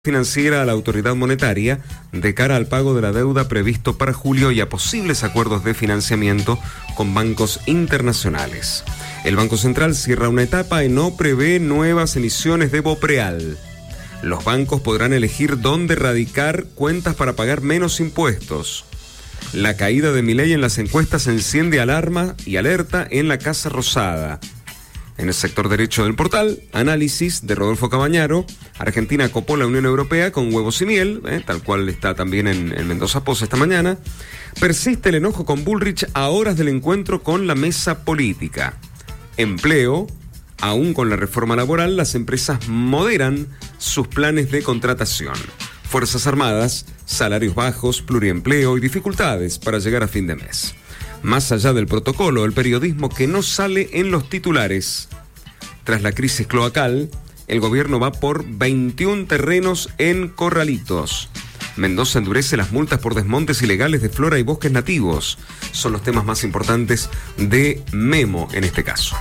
financiera a la autoridad monetaria de cara al pago de la deuda previsto para julio y a posibles acuerdos de financiamiento con bancos internacionales. El Banco Central cierra una etapa y no prevé nuevas emisiones de BOPREAL. Los bancos podrán elegir dónde radicar cuentas para pagar menos impuestos. La caída de Milei en las encuestas enciende alarma y alerta en la Casa Rosada. En el sector derecho del portal, análisis de Rodolfo Cabañaro. Argentina copó la Unión Europea con huevos y miel, tal cual está también en Mendoza Post esta mañana. Persiste el enojo con Bullrich a horas del encuentro con la mesa política. Empleo. Aún con la reforma laboral, las empresas moderan sus planes de contratación. Fuerzas Armadas, salarios bajos, pluriempleo y dificultades para llegar a fin de mes. Más allá del protocolo, el periodismo que no sale en los titulares. Tras la crisis cloacal, el gobierno va por 21 terrenos en corralitos. Mendoza endurece las multas por desmontes ilegales de flora y bosques nativos. Son los temas más importantes de Memo en este caso.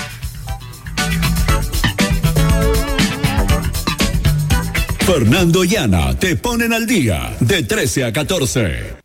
Fernando y Ana te ponen al día de 13 a 14.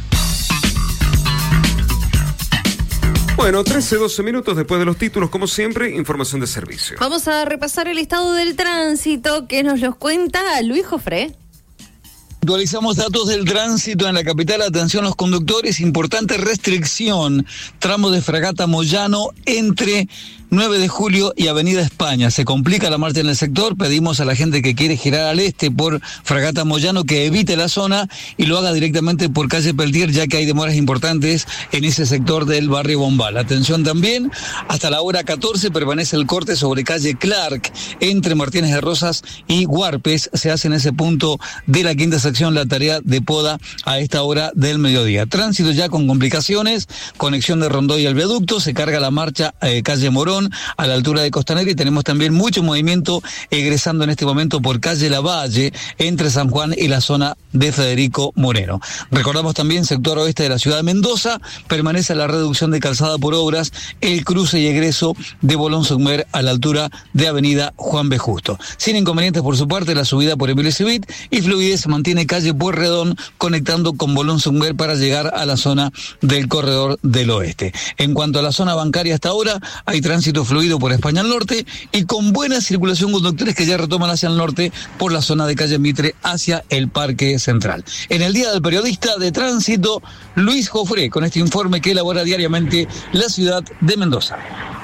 Bueno, 13-12 minutos después de los títulos, como siempre, información de servicio. Vamos a repasar el estado del tránsito que nos los cuenta Luis Jofré. Actualizamos datos del tránsito en la capital. Atención los conductores, importante restricción, tramo de Fragata Moyano entre 9 de julio y Avenida España. Se complica la marcha en el sector, pedimos a la gente que quiere girar al este por Fragata Moyano que evite la zona y lo haga directamente por calle Peltier, ya que hay demoras importantes en ese sector del barrio Bombal. Atención también, hasta la hora 14 permanece el corte sobre calle Clark, entre Martínez de Rosas y Huarpes. Se hace en ese punto de la quinta sección la tarea de poda a esta hora del mediodía. Tránsito ya con complicaciones, conexión de Rondoy al viaducto, se carga la marcha calle Morón a la altura de Costanera y tenemos también mucho movimiento egresando en este momento por calle Lavalle entre San Juan y la zona de Federico Moreno. Recordamos también sector oeste de la ciudad de Mendoza, permanece la reducción de calzada por obras, el cruce y egreso de Bolón-Sumer a la altura de avenida Juan B. Justo. Sin inconvenientes por su parte la subida por Emilio Civit y fluidez se mantiene calle Pueyrredón conectando con Bolón-Sumer para llegar a la zona del corredor del oeste. En cuanto a la zona bancaria hasta ahora, hay tránsito fluido por España al norte y con buena circulación conductores que ya retoman hacia el norte por la zona de calle Mitre hacia el Parque Central. En el Día del Periodista de Tránsito, Luis Jofré con este informe que elabora diariamente la ciudad de Mendoza.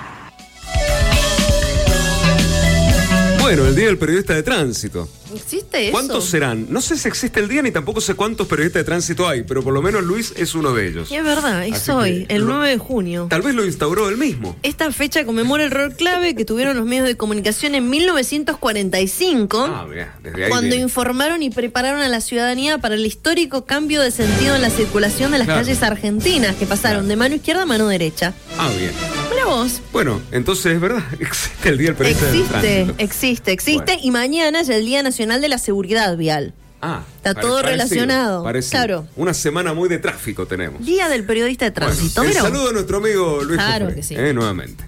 Bueno, el Día del Periodista de Tránsito. ¿Existe eso? ¿Cuántos serán? No sé si existe el día ni tampoco sé cuántos periodistas de tránsito hay, pero por lo menos Luis es uno de ellos. Y es verdad, es hoy, el 9 de junio. Tal vez lo instauró él mismo. Esta fecha conmemora el rol clave que tuvieron los medios de comunicación en 1945, desde ahí cuando viene. informaron y prepararon a la ciudadanía para el histórico cambio de sentido en la circulación de las calles argentinas, que pasaron de mano izquierda a mano derecha. Bien. Mira vos. Bueno, entonces es verdad, existe el Día del Periodista de Tránsito. Existe. Bueno. Y mañana es el Día Nacional de la Seguridad Vial. Está todo relacionado. Claro. Una semana muy de tráfico tenemos. Día del Periodista de Tránsito. Bueno, saludo a nuestro amigo Luis Claro Jofré, que sí. Nuevamente.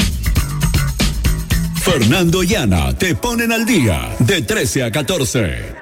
Fernando y Ana te ponen al día de 13 a 14.